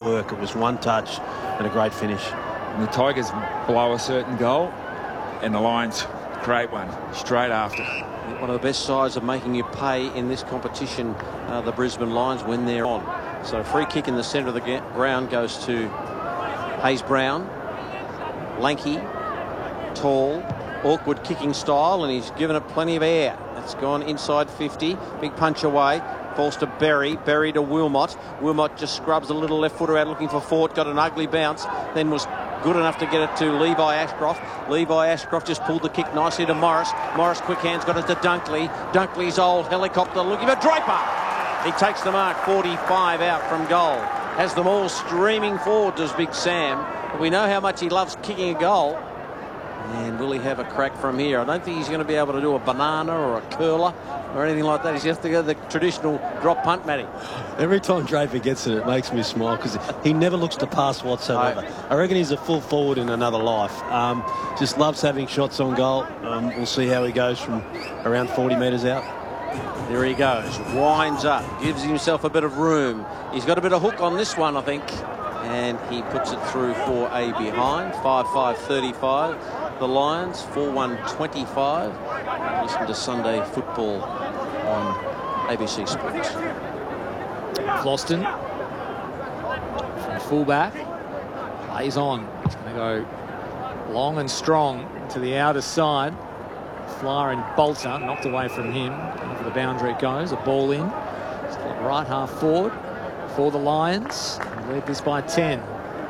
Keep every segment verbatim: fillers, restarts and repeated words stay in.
work. It was one touch and a great finish. And the Tigers blow a certain goal and the Lions create one straight after. One of the best sides of making you pay in this competition, uh, the Brisbane Lions, when they're on. So free kick in the centre of the ground goes to Hayes Brown. Lanky, tall, awkward kicking style, and he's given it plenty of air. It's gone inside fifty. Big punch away. Falls to Berry. Berry to Wilmot. Wilmot just scrubs a little left footer out looking for Fort. Got an ugly bounce. Then was good enough to get it to Levi Ashcroft. Levi Ashcroft just pulled the kick nicely to Morris. Morris quick hands got it to Dunkley. Dunkley's old helicopter looking for Draper. He takes the mark. forty-five out from goal. Has them all streaming forward, does Big Sam. But we know how much he loves kicking a goal. And will he have a crack from here? I don't think he's going to be able to do a banana or a curler or anything like that. He's just to go the traditional drop punt, Matty. Every time Draper gets it, it makes me smile because he never looks to pass whatsoever. No. I reckon he's a full forward in another life. Um, just loves having shots on goal. Um, we'll see how he goes from around forty metres out. There he goes. Winds up. Gives himself a bit of room. He's got a bit of hook on this one, I think. And he puts it through for a behind. five five thirty-five. The Lions, four one twenty-five. Listen to Sunday Football on A B C Sports. Floston from fullback plays on. He's going to go long and strong to the outer side. Flyer and Bolter knocked away from him. Over the boundary it goes. A ball in. It's got right half forward for the Lions. They lead this by ten.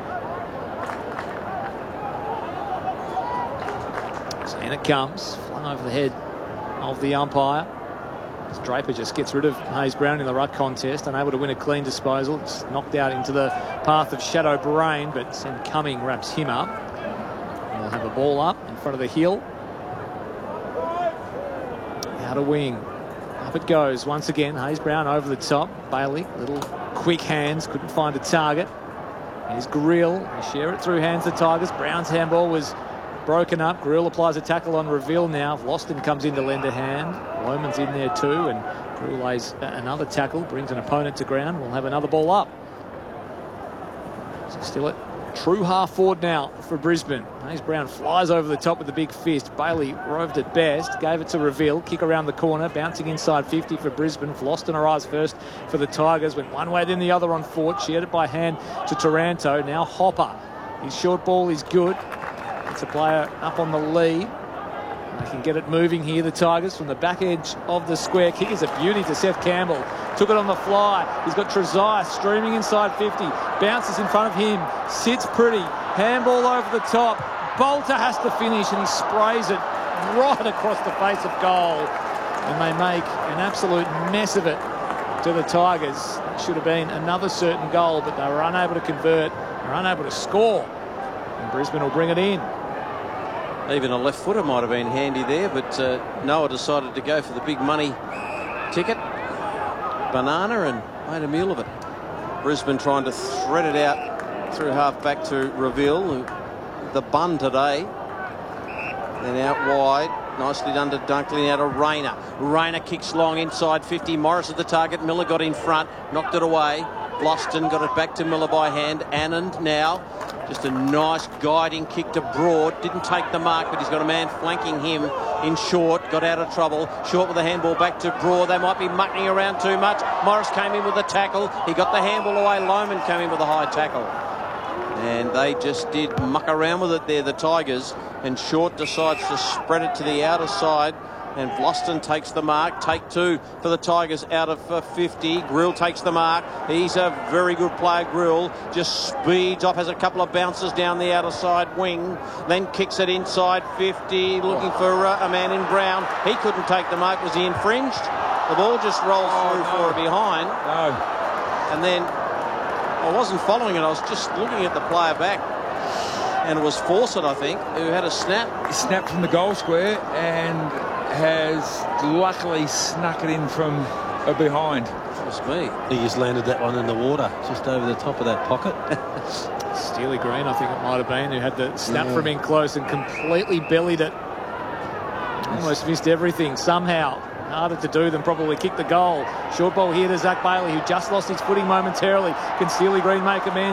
And it comes, flung over the head of the umpire. As Draper just gets rid of Hayes Brown in the ruck contest, unable to win a clean disposal. It's knocked out into the path of Shadow Brain, but Sam Cumming wraps him up. And they'll have a ball up in front of the hill. Out a wing. Up it goes once again. Hayes Brown over the top. Bailey, little quick hands, couldn't find a target. Here's Grill. They share it through hands to Tigers. Brown's handball was broken up. Grill applies a tackle on Reveal now. Loston comes in to lend a hand. Loman's in there too, and Grill lays another tackle, brings an opponent to ground. We'll have another ball up. So still at true half forward now for Brisbane. Hayes Brown flies over the top with the big fist. Bailey roved at best, gave it to Reveal. Kick around the corner, bouncing inside fifty for Brisbane. Floston arrives first for the Tigers. Went one way then the other on Fort. Shared it by hand to Taranto. Now Hopper. His short ball is good. It's a player up on the lead. They can get it moving here, the Tigers, from the back edge of the square. Kick is a beauty to Seth Campbell. Took it on the fly. He's got Trezise streaming inside fifty. Bounces in front of him. Sits pretty. Handball over the top. Bolter has to finish, and he sprays it right across the face of goal. And they make an absolute mess of it to the Tigers. It should have been another certain goal, but they were unable to convert. They were unable to score. And Brisbane will bring it in. Even a left footer might have been handy there, but uh, Noah decided to go for the big money ticket, banana, and made a meal of it. Brisbane trying to thread it out through half back to Reveal, the bun today. Then out wide, nicely done to Dunkley, now to Rayner. Rayner kicks long inside fifty. Morris at the target. Miller got in front, knocked it away. Bloston got it back to Miller by hand. Anand now. Just a nice guiding kick to Broad. Didn't take the mark, but he's got a man flanking him in Short. Got out of trouble. Short with the handball back to Broad. They might be mucking around too much. Morris came in with a tackle. He got the handball away. Loman came in with a high tackle. And they just did muck around with it there, the Tigers. And Short decides to spread it to the outer side. And Vloston takes the mark. Take two for the Tigers out of uh, fifty. Grill takes the mark. He's a very good player, Grill. Just speeds off, has a couple of bounces down the outer side wing. Then kicks it inside fifty, looking for uh, a man in brown. He couldn't take the mark. Was he infringed? The ball just rolls oh, through no. for a behind. No. And then I wasn't following it. I was just looking at the player back. And it was Fawcett, I think, who had a snap. He snapped from the goal square and has luckily snuck it in from a behind. That was me. He just landed that one in the water, just over the top of that pocket. Steely Green, I think it might have been, who had the snap yeah. from in close and completely bellied it. Almost missed everything somehow. Harder to do than probably kick the goal. Short ball here to Zach Bailey, who just lost his footing momentarily. Can Steely Green make a man?